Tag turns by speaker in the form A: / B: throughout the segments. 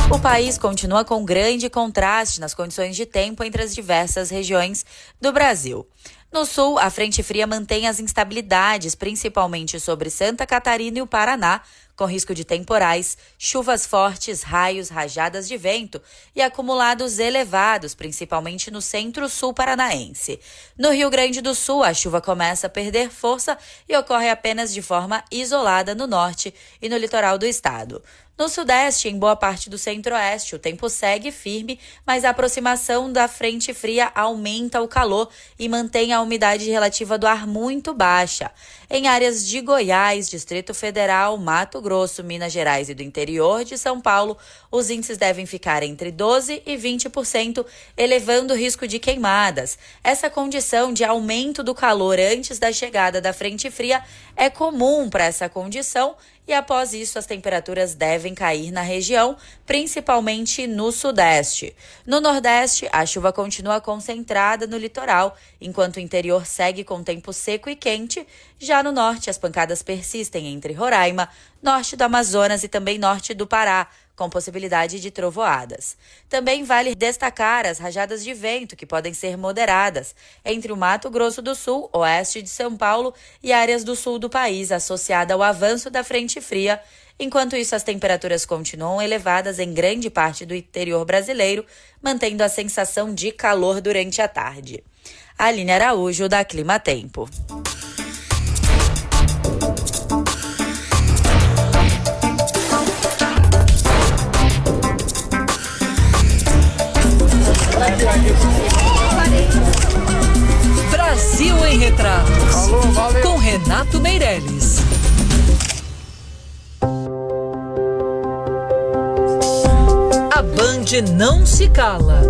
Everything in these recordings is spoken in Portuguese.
A: O país continua com grande contraste nas condições de tempo entre as diversas regiões do Brasil. No sul, a frente fria mantém as instabilidades, principalmente sobre Santa Catarina e o Paraná, com risco de temporais, chuvas fortes, raios, rajadas de vento e acumulados elevados, principalmente no centro-sul paranaense. No Rio Grande do Sul, a chuva começa a perder força e ocorre apenas de forma isolada no norte e no litoral do estado. No sudeste, em boa parte do centro-oeste, o tempo segue firme, mas a aproximação da frente fria aumenta o calor e mantém a umidade relativa do ar muito baixa. Em áreas de Goiás, Distrito Federal, Mato Grosso, Minas Gerais e do interior de São Paulo, os índices devem ficar entre 12% e 20%, elevando o risco de queimadas. Essa condição de aumento do calor antes da chegada da frente fria é comum para essa condição e após isso as temperaturas devem cair na região, principalmente no sudeste. No nordeste, a chuva continua concentrada no litoral, enquanto o interior segue com tempo seco e quente. Já no norte, as pancadas persistem entre Roraima, norte do Amazonas e também norte do Pará, com possibilidade de trovoadas. Também vale destacar as rajadas de vento, que podem ser moderadas, entre o Mato Grosso do Sul, oeste de São Paulo e áreas do sul do país, associada ao avanço da frente fria. Enquanto isso, as temperaturas continuam elevadas em grande parte do interior brasileiro, mantendo a sensação de calor durante a tarde. Aline Araújo, da Clima Tempo.
B: Brasil em Retratos. Alô, valeu. Com Renato Meirelles. A Band não se cala.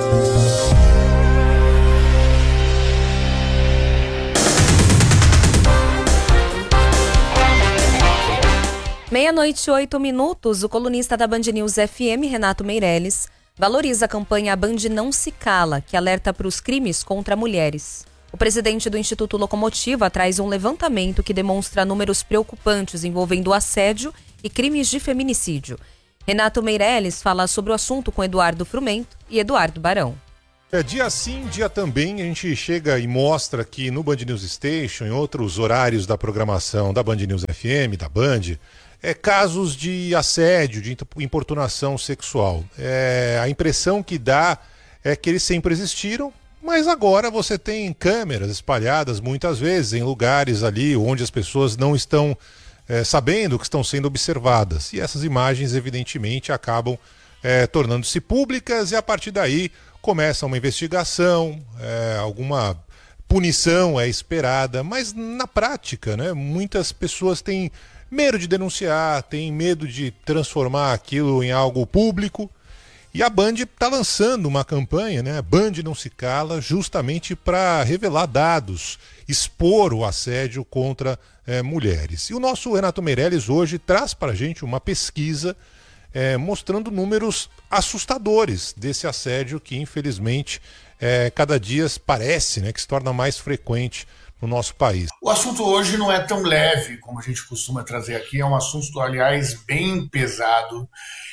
C: Meia-noite, 8 minutos, o colunista da Band News FM, Renato Meirelles, valoriza a campanha A Band Não Se Cala, que alerta para os crimes contra mulheres. O presidente do Instituto Locomotiva traz um levantamento que demonstra números preocupantes envolvendo assédio e crimes de feminicídio. Renato Meirelles fala sobre o assunto com Eduardo Frumento e Eduardo Barão.
D: Dia sim, dia também, a gente chega e mostra aqui no Band News Station, em outros horários da programação da Band News FM, da Band, casos de assédio, de importunação sexual. A impressão que dá é que eles sempre existiram, mas agora você tem câmeras espalhadas muitas vezes em lugares ali onde as pessoas não estão sabendo que estão sendo observadas. E essas imagens, evidentemente, acabam tornando-se públicas e a partir daí começa uma investigação, alguma punição é esperada, mas na prática, né, muitas pessoas têm medo de denunciar, têm medo de transformar aquilo em algo público. E a Band está lançando uma campanha, né? Band Não Se Cala, justamente para revelar dados, expor o assédio contra mulheres. E o nosso Renato Meirelles hoje traz para a gente uma pesquisa mostrando números assustadores desse assédio que, infelizmente, cada dia parece, né, que se torna mais frequente no nosso país.
E: O assunto hoje não é tão leve como a gente costuma trazer aqui, é um assunto, aliás, bem pesado.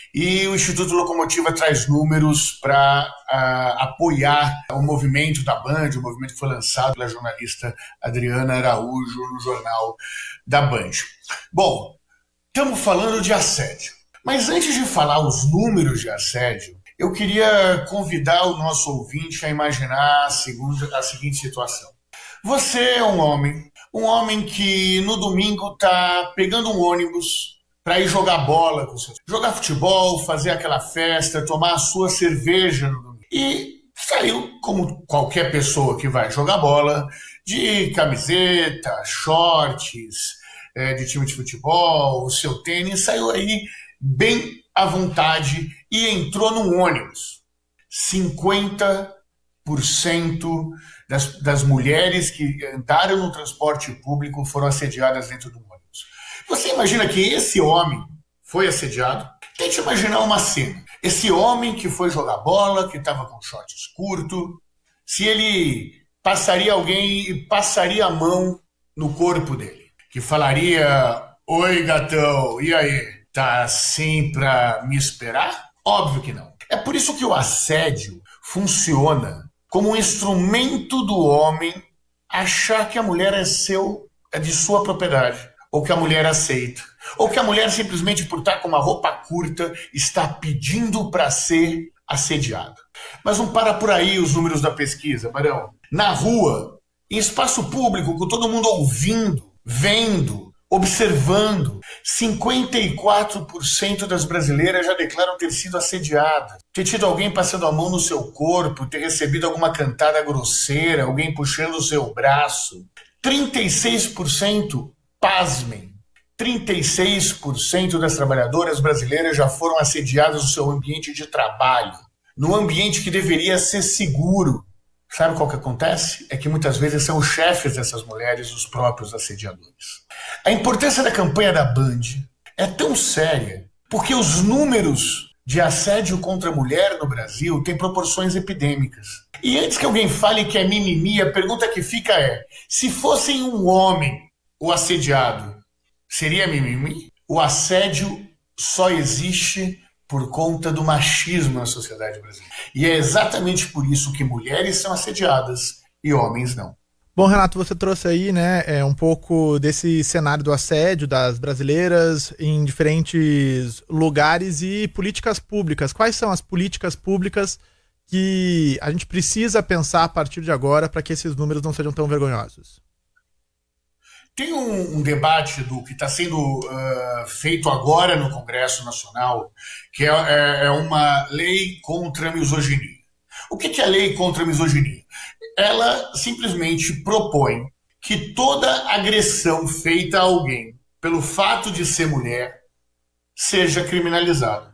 E: E o Instituto Locomotiva traz números para apoiar o movimento da Band, o movimento que foi lançado pela jornalista Adriana Araújo no jornal da Band. Bom, estamos falando de assédio. Mas antes de falar os números de assédio, eu queria convidar o nosso ouvinte a imaginar a seguinte situação. Você é um homem que no domingo está pegando um ônibus para ir jogar bola com seus, jogar futebol, fazer aquela festa, tomar a sua cerveja no domingo. E saiu, como qualquer pessoa que vai jogar bola, de camiseta, shorts, de time de futebol, o seu tênis, saiu aí bem à vontade e entrou num ônibus. 50% das mulheres que andaram no transporte público foram assediadas dentro do ônibus. Você imagina que esse homem foi assediado? Tente imaginar uma cena. Esse homem que foi jogar bola, que estava com shorts curto, se ele passaria alguém e passaria a mão no corpo dele, que falaria: "Oi, gatão, e aí? Tá assim pra me esperar?" Óbvio que não. É por isso que o assédio funciona como um instrumento do homem achar que a mulher é de sua propriedade, ou que a mulher aceita, ou que a mulher simplesmente por estar com uma roupa curta está pedindo para ser assediada. Mas não para por aí os números da pesquisa, Barão. Na rua, em espaço público, com todo mundo ouvindo, vendo, observando, 54% das brasileiras já declaram ter sido assediadas, ter tido alguém passando a mão no seu corpo, ter recebido alguma cantada grosseira, alguém puxando o seu braço. 36%, pasmem, 36% das trabalhadoras brasileiras já foram assediadas no seu ambiente de trabalho, no ambiente que deveria ser seguro. Sabe qual que acontece? É que muitas vezes são os chefes dessas mulheres os próprios assediadores. A importância da campanha da Band é tão séria porque os números de assédio contra a mulher no Brasil têm proporções epidêmicas. E antes que alguém fale que é mimimi, a pergunta que fica é: se fossem um homem o assediado, seria mimimi? O assédio só existe por conta do machismo na sociedade brasileira. E é exatamente por isso que mulheres são assediadas e homens não.
F: Bom, Renato, você trouxe aí, né, um pouco desse cenário do assédio das brasileiras em diferentes lugares e políticas públicas. Quais são as políticas públicas que a gente precisa pensar a partir de agora para que esses números não sejam tão vergonhosos?
E: Tem um debate que está sendo feito agora no Congresso Nacional, que é uma lei contra a misoginia. O que é a lei contra a misoginia? Ela simplesmente propõe que toda agressão feita a alguém pelo fato de ser mulher seja criminalizada.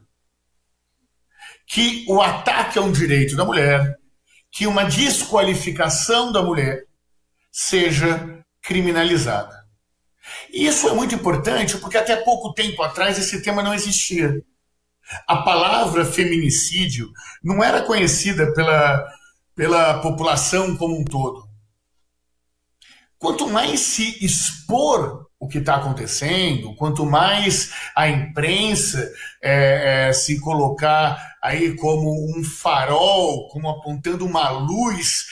E: Que o ataque a um direito da mulher, que uma desqualificação da mulher seja criminalizada. E isso é muito importante porque até pouco tempo atrás esse tema não existia. A palavra feminicídio não era conhecida pela população como um todo. Quanto mais se expor o que está acontecendo, quanto mais a imprensa se colocar aí como um farol, como apontando uma luz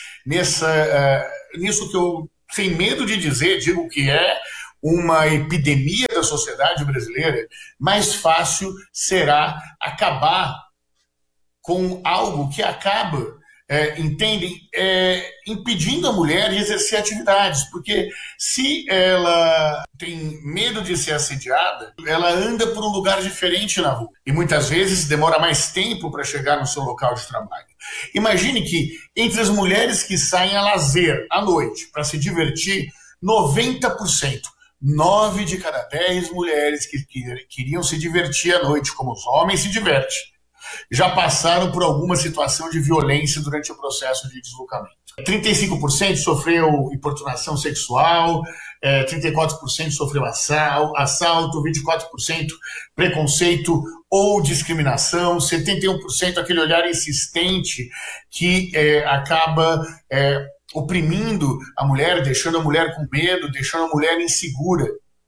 E: nisso que eu, sem medo de dizer, digo que é uma epidemia da sociedade brasileira, mais fácil será acabar com algo que acaba, impedindo a mulher de exercer atividades, porque se ela tem medo de ser assediada, ela anda por um lugar diferente na rua, e muitas vezes demora mais tempo para chegar no seu local de trabalho. Imagine que entre as mulheres que saem a lazer à noite para se divertir, 90%, 9 de cada 10 mulheres que queriam se divertir à noite, como os homens se divertem, já passaram por alguma situação de violência durante o processo de deslocamento. 35% sofreu importunação sexual, 34% sofreu assalto, 24% preconceito ou discriminação, 71% aquele olhar insistente que acaba oprimindo a mulher, deixando a mulher com medo, deixando a mulher insegura.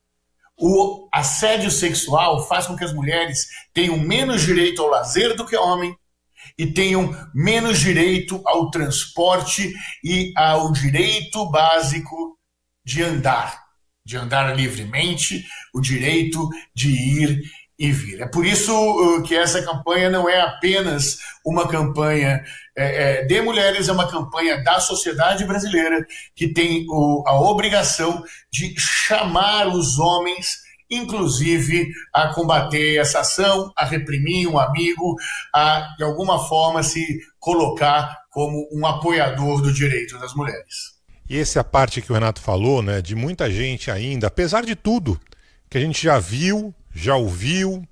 E: O assédio sexual faz com que as mulheres tenham menos direito ao lazer do que homem e tenham menos direito ao transporte e ao direito básico de andar livremente, o direito de ir e vir. É por isso que essa campanha não é apenas uma campanha de mulheres, é uma campanha da sociedade brasileira que tem a obrigação de chamar os homens, inclusive, a combater essa ação, a reprimir um amigo, a, de alguma forma, se colocar como um apoiador do direito das mulheres.
D: E essa é a parte que o Renato falou, né, de muita gente ainda, apesar de tudo que a gente já viu, já ouviu,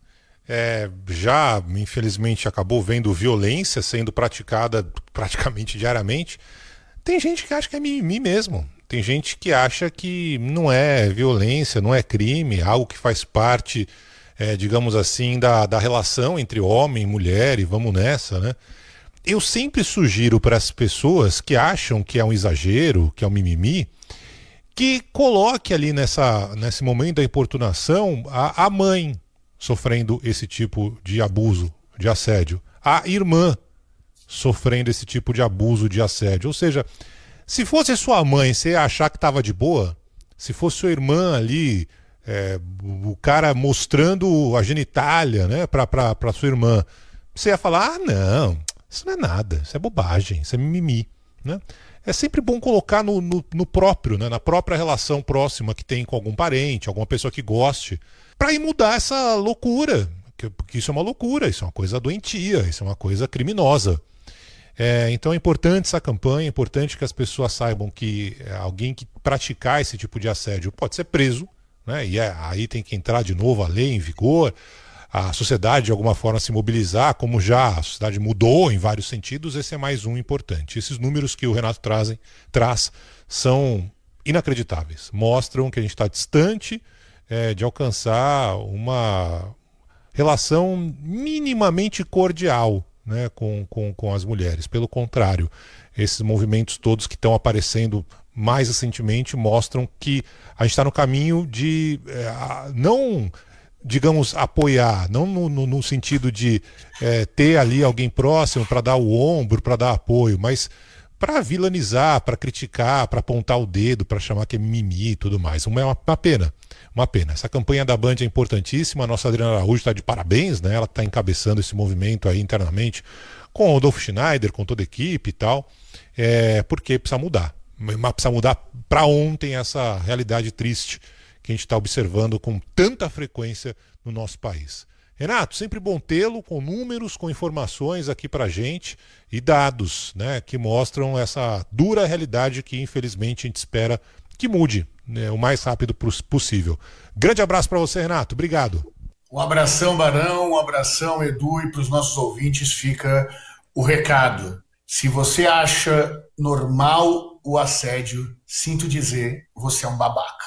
D: já infelizmente acabou vendo violência sendo praticada praticamente diariamente, tem gente que acha que é mimimi mesmo. Tem gente que acha que não é violência, não é crime, algo que faz parte, digamos assim, da relação entre homem e mulher, e vamos nessa, né? Eu sempre sugiro para as pessoas que acham que é um exagero, que é um mimimi, que coloque ali nesse momento da importunação a mãe sofrendo esse tipo de abuso, de assédio. A irmã sofrendo esse tipo de abuso, de assédio. Ou seja, se fosse sua mãe, você ia achar que estava de boa? Se fosse sua irmã ali, o cara mostrando a genitália, né, pra sua irmã, você ia falar, não, isso não é nada, isso é bobagem, isso é mimimi, né? É sempre bom colocar no próprio, né, na própria relação próxima que tem com algum parente, alguma pessoa que goste, para ir mudar essa loucura, porque isso é uma loucura, isso é uma coisa doentia, isso é uma coisa criminosa. Então é importante essa campanha, é importante que as pessoas saibam que alguém que praticar esse tipo de assédio pode ser preso, né? E aí tem que entrar de novo a lei em vigor, a sociedade de alguma forma se mobilizar, como já a sociedade mudou em vários sentidos. Esse é mais um importante. Esses números que o Renato traz são inacreditáveis, mostram que a gente está distante de alcançar uma relação minimamente cordial, né, com as mulheres. Pelo contrário, esses movimentos todos que estão aparecendo mais recentemente mostram que a gente está no caminho de não, digamos, apoiar, não no sentido de ter ali alguém próximo para dar o ombro, para dar apoio, mas para vilanizar, para criticar, para apontar o dedo, para chamar que é mimimi e tudo mais. É uma pena. Uma pena. Essa campanha da Band é importantíssima. A nossa Adriana Araújo está de parabéns, né? Ela está encabeçando esse movimento aí internamente com o Rodolfo Schneider, com toda a equipe e tal, porque precisa mudar. Mas precisa mudar para ontem essa realidade triste que a gente está observando com tanta frequência no nosso país. Renato, sempre bom tê-lo com números, com informações aqui pra gente e dados, né, que mostram essa dura realidade que infelizmente a gente espera que mude, né, o mais rápido possível. Grande abraço para você, Renato. Obrigado.
E: Um abração, Barão, um abração, Edu, e para os nossos ouvintes fica o recado. Se você acha normal o assédio, sinto dizer, você é um babaca.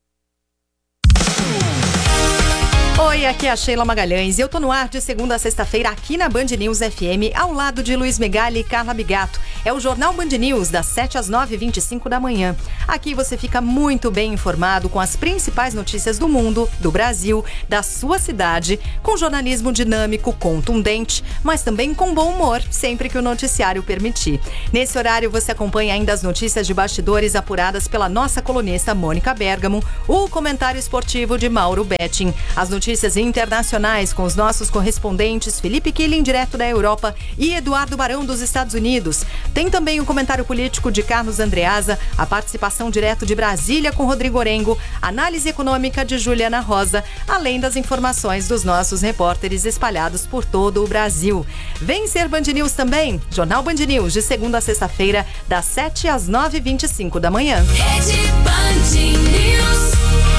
G: Oi, aqui é a Sheila Magalhães e eu tô no ar de segunda a sexta-feira aqui na Band News FM, ao lado de Luiz Megali e Carla Bigato. É o Jornal Band News, das 7 às 9h25 da manhã. Aqui você fica muito bem informado com as principais notícias do mundo, do Brasil, da sua cidade, com jornalismo dinâmico, contundente, mas também com bom humor, sempre que o noticiário permitir. Nesse horário você acompanha ainda as notícias de bastidores apuradas pela nossa colunista Mônica Bergamo, o comentário esportivo de Mauro Betting, as notícias internacionais com os nossos correspondentes Felipe Killing, direto da Europa, e Eduardo Barão, dos Estados Unidos. Tem também o comentário político de Carlos Andreasa, a participação direto de Brasília com Rodrigo Orengo, análise econômica de Juliana Rosa, além das informações dos nossos repórteres espalhados por todo o Brasil. Vem ser Band News também, Jornal Band News, de segunda a sexta-feira, das 7 às 9h25 da manhã.
B: Rede Band News.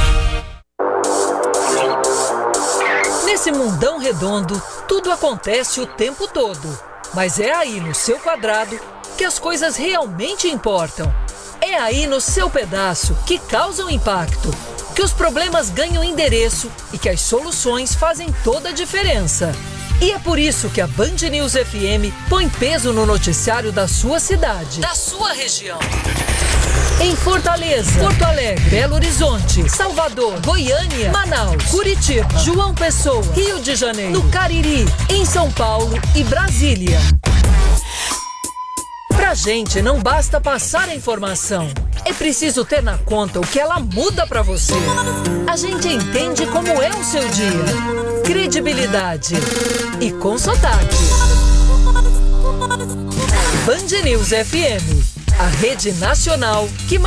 B: Nesse mundão redondo, tudo acontece o tempo todo. Mas é aí no seu quadrado que as coisas realmente importam. É aí no seu pedaço que causam impacto, que os problemas ganham endereço e que as soluções fazem toda a diferença. E é por isso que a Band News FM põe peso no noticiário da sua cidade, da sua região. Em Fortaleza, Porto Alegre, Belo Horizonte, Salvador, Goiânia, Manaus, Curitiba, João Pessoa, Rio de Janeiro, no Cariri, em São Paulo e Brasília. Pra gente não basta passar a informação, é preciso ter na conta o que ela muda pra você. A gente entende como é o seu dia. Credibilidade e com sotaque. Band News FM, a rede nacional que